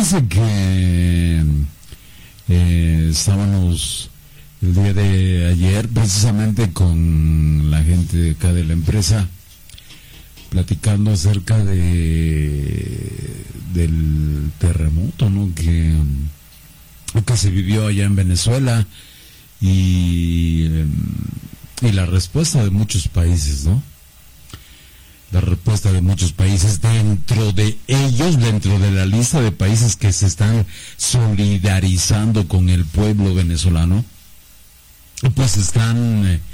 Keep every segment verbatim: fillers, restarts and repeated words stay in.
fíjense que eh, estábamos el día de ayer precisamente con la gente de acá de la empresa platicando acerca de del terremoto, ¿no? que que se vivió allá en Venezuela y, y la respuesta de muchos países, ¿no? La respuesta de muchos países, dentro de ellos, dentro de la lista de países que se están solidarizando con el pueblo venezolano, pues están eh,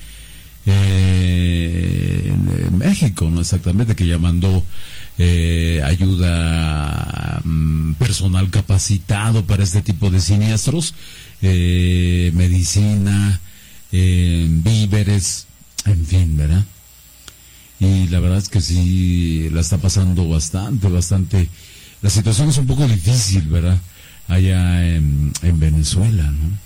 eh, en México, ¿no? Exactamente, que ya mandó eh, ayuda um, personal capacitado para este tipo de siniestros, eh, medicina, eh, víveres, en fin, ¿verdad? Y la verdad es que sí la está pasando bastante, bastante. La situación es un poco difícil, ¿verdad? Allá en, en Venezuela, ¿no?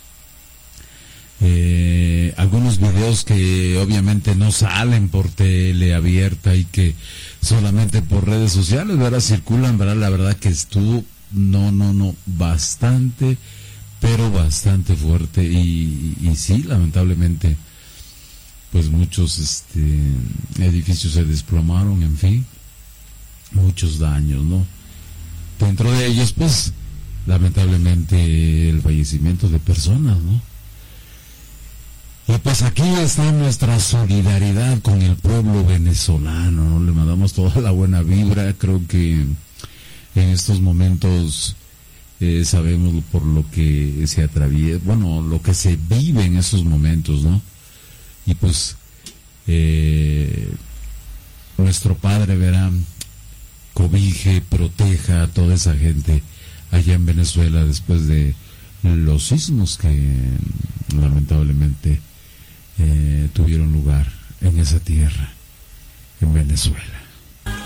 Eh, algunos videos que obviamente no salen por tele abierta y que solamente por redes sociales, ¿verdad? Circulan, ¿verdad? La verdad que estuvo, no, no, no, bastante, pero bastante fuerte y, y, y sí, lamentablemente, pues muchos este edificios se desplomaron, en fin, muchos daños, ¿no? Dentro de ellos, pues, lamentablemente el fallecimiento de personas, ¿no? Y pues aquí está nuestra solidaridad con el pueblo venezolano, ¿no? Le mandamos toda la buena vibra. Creo que en estos momentos eh, sabemos por lo que se atraviesa, bueno, lo que se vive en estos momentos, ¿no? Y pues eh, nuestro Padre, verá, cobije, proteja a toda esa gente allá en Venezuela después de los sismos que lamentablemente eh, tuvieron lugar en esa tierra, en Venezuela.